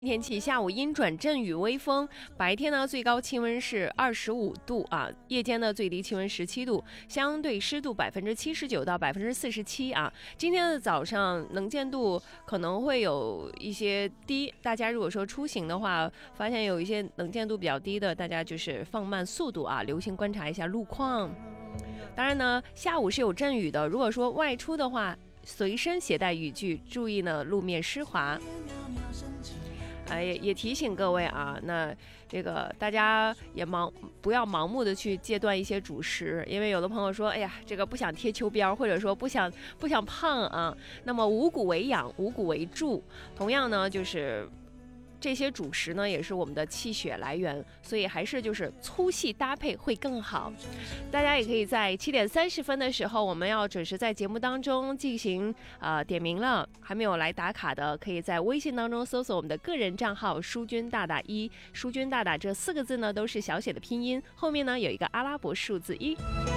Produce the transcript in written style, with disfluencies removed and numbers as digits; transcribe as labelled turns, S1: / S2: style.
S1: 天气下午阴转阵雨微风，白天呢最高气温是25度啊，夜间的最低气温17度，相对湿度79%到47%啊。今天的早上能见度可能会有一些低，大家如果说出行的话，发现有一些能见度比较低的，大家就是放慢速度啊，留心观察一下路况。当然呢，下午是有阵雨的，如果说外出的话，随身携带雨具，注意呢路面湿滑。也提醒各位啊，那这个大家也不要盲目的去戒断一些主食，因为有的朋友说，哎呀，这个不想贴秋膘，或者说不想胖啊。那么五谷为养，五谷为助，同样呢就是这些主食呢也是我们的气血来源，所以还是就是粗细搭配会更好。大家也可以在7点30分的时候，我们要准时在节目当中进行点名了。还没有来打卡的，可以在微信当中搜索我们的个人账号淑君大大1，淑君大大这4个字呢都是小写的拼音，后面呢有一个阿拉伯数字1。